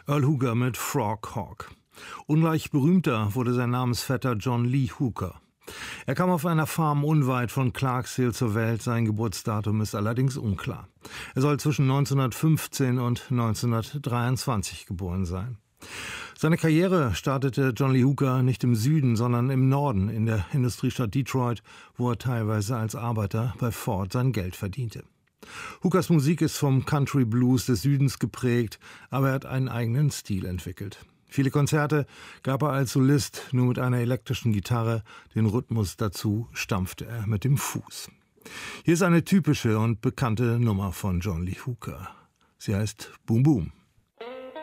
Earl Hooker mit Frog Hawk. Ungleich berühmter wurde sein Namensvetter John Lee Hooker. Er kam auf einer Farm unweit von Clarksville zur Welt, sein Geburtsdatum ist allerdings unklar. Er soll zwischen 1915 und 1923 geboren sein. Seine Karriere startete John Lee Hooker nicht im Süden, sondern im Norden, in der Industriestadt Detroit, wo er teilweise als Arbeiter bei Ford sein Geld verdiente. Hookers Musik ist vom Country Blues des Südens geprägt, aber er hat einen eigenen Stil entwickelt. Viele Konzerte gab er als Solist nur mit einer elektrischen Gitarre, den Rhythmus dazu stampfte er mit dem Fuß. Hier ist eine typische und bekannte Nummer von John Lee Hooker. Sie heißt Boom Boom.